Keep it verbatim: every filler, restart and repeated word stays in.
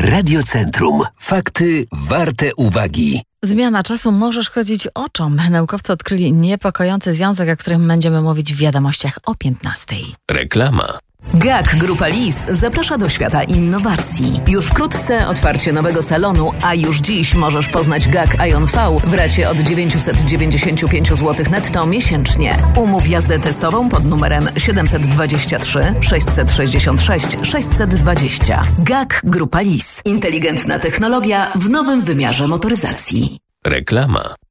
Radiocentrum. Fakty warte uwagi. Zmiana czasu, możesz chodzić oczom. Naukowcy odkryli niepokojący związek, o którym będziemy mówić w wiadomościach o piętnastej. Reklama. G A K Grupa Lis zaprasza do świata innowacji. Już wkrótce otwarcie nowego salonu, a już dziś możesz poznać G A K Ion V w racie od dziewięćset dziewięćdziesiąt pięć złotych netto miesięcznie. Umów jazdę testową pod numerem siedem dwa trzy sześć sześć sześć sześć dwa zero. G A K Grupa Lis. Inteligentna technologia w nowym wymiarze motoryzacji. Reklama.